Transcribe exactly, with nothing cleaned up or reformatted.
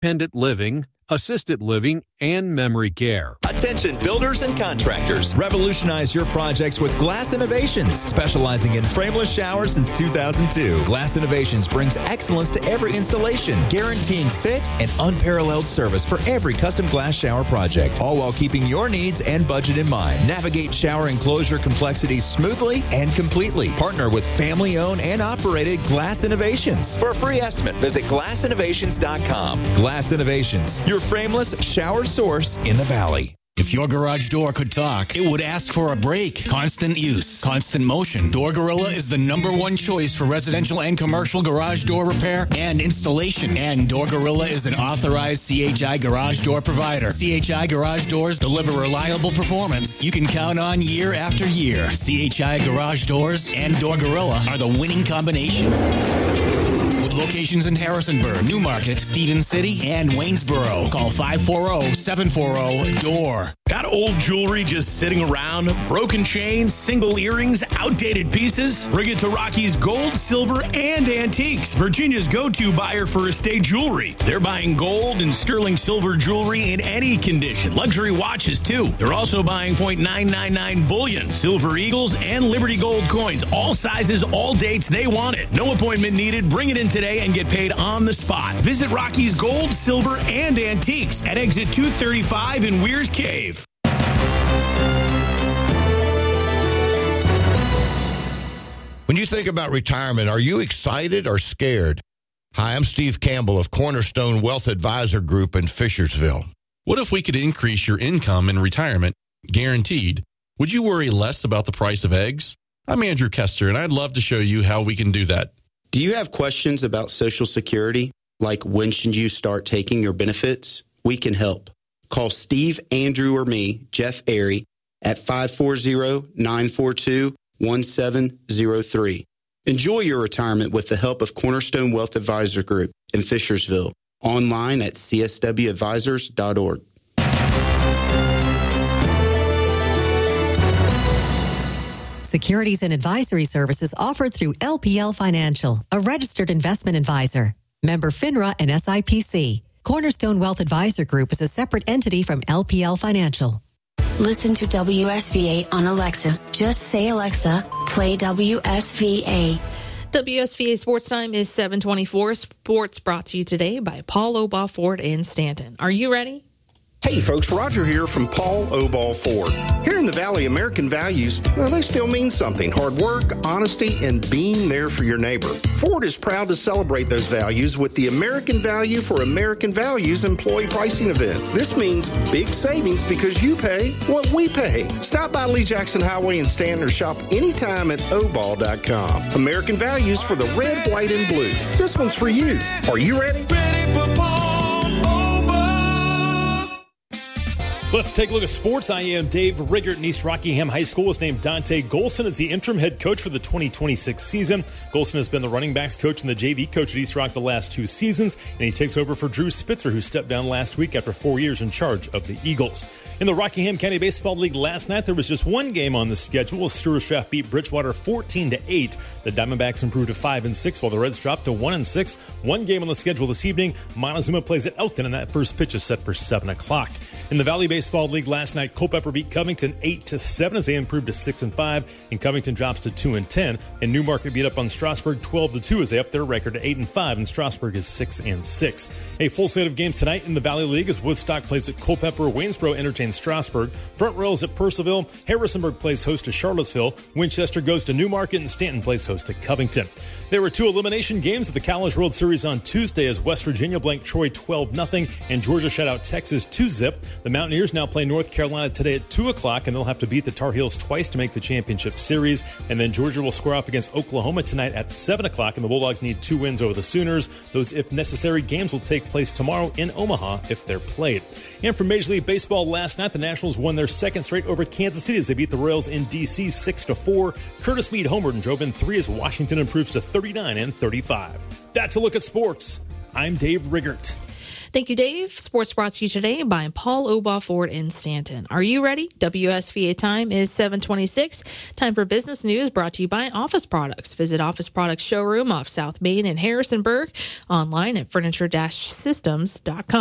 independent living, assisted living, and memory care. Attention builders and contractors. Revolutionize your projects with Glass Innovations, specializing in frameless showers since two thousand two. Glass Innovations brings excellence to every installation, guaranteeing fit and unparalleled service for every custom glass shower project, all while keeping your needs and budget in mind. Navigate shower enclosure complexities smoothly and completely. Partner with family-owned and operated Glass Innovations. For a free estimate, visit glass innovations dot com. Glass Innovations, your frameless shower source in the Valley. If your garage door could talk, it would ask for a brake. Constant use, constant motion. Door Gorilla is the number one choice for residential and commercial garage door repair and installation. And Door Gorilla is an authorized C H I garage door provider. C H I garage doors deliver reliable performance you can count on year after year. C H I garage doors and Door Gorilla are the winning combination. With locations in Harrisonburg, Newmarket, Stevens City, and Waynesboro. Call five four zero, seven four zero, D O O R. Got old jewelry just sitting around? Broken chains, single earrings, outdated pieces? Bring it to Rocky's Gold, Silver, and Antiques, Virginia's go-to buyer for estate jewelry. They're buying gold and sterling silver jewelry in any condition. Luxury watches, too. They're also buying point nine nine nine bullion, Silver Eagles, and Liberty Gold coins. All sizes, all dates, they want it. No appointment needed. Bring it in today and get paid on the spot. Visit Rocky's Gold, Silver, and Antiques at exit two thirty-five in Weir's Cave. When you think about retirement, are you excited or scared? Hi, I'm Steve Campbell of Cornerstone Wealth Advisor Group in Fishersville. What if we could increase your income in retirement, guaranteed? Would you worry less about the price of eggs? I'm Andrew Kester, and I'd love to show you how we can do that. Do you have questions about Social Security, like when should you start taking your benefits? We can help. Call Steve, Andrew, or me, Jeff Airy, at five four zero, nine four two, one seven zero three. Enjoy your retirement with the help of Cornerstone Wealth Advisor Group in Fishersville. Online at c s w advisors dot org. Securities and advisory services offered through L P L Financial, a registered investment advisor. Member FINRA and S I P C. Cornerstone Wealth Advisor Group is a separate entity from L P L Financial. Listen to W S V A on Alexa. Just say, Alexa, play W S V A. W S V A Sports Time is seven twenty-four. Sports brought to you today by Paul Obaugh Ford in Stanton. Are you ready? Hey folks, Roger here from Paul Obaugh Ford. Here in the Valley, American values, well, they still mean something. Hard work, honesty, and being there for your neighbor. Ford is proud to celebrate those values with the American Value for American Values employee pricing event. This means big savings because you pay what we pay. Stop by Lee Jackson Highway in Stanton or shop anytime at obaugh dot com. American values for the red, white, and blue. This one's for you. Are you ready? Ready for Paul. Let's take a look at sports. I am Dave Riggert. In East Rockingham High School is named Dante Golson as the interim head coach for the twenty twenty-six season. Golson has been the running backs coach and the J V coach at East Rock the last two seasons, and he takes over for Drew Spitzer, who stepped down last week after four years in charge of the Eagles. In the Rockingham County Baseball League last night, there was just one game on the schedule. Stewart Straff beat Bridgewater fourteen to eight. The Diamondbacks improved to five and six, while the Reds dropped to one and six. One game on the schedule this evening. Montezuma plays at Elkton, and that first pitch is set for seven o'clock. In the Valley Baseball League last night, Culpeper beat Covington eight to seven as they improved to six and five, and Covington drops to two and ten. And Newmarket beat up on Strasburg twelve to two as they up their record to eight and five, and Strasburg is six and six. A full slate of games tonight in the Valley League as Woodstock plays at Culpeper, Waynesboro entertains Strasburg, Front Royals at Purcellville, Harrisonburg plays host to Charlottesville, Winchester goes to Newmarket, and Stanton plays host to Covington. There were two elimination games at the College World Series on Tuesday as West Virginia blanked Troy twelve nothing and Georgia shut out Texas two zip. The Mountaineers now play North Carolina today at two o'clock, and they'll have to beat the Tar Heels twice to make the championship series. And then Georgia will square off against Oklahoma tonight at seven o'clock, and the Bulldogs need two wins over the Sooners. Those, if necessary, games will take place tomorrow in Omaha if they're played. And from Major League Baseball last night, the Nationals won their second straight over Kansas City as they beat the Royals in D C six to four. Curtis Meade homered and drove in three as Washington improves to thirty-nine and thirty-five. That's a look at sports. I'm Dave Riggert. Thank you, Dave. Sports brought to you today by Paul Obaugh Ford in Stanton. Are you ready? W S V A time is seven twenty-six. Time for business news brought to you by Office Products. Visit Office Products Showroom off South Main in Harrisonburg. Online at furniture dash systems dot com.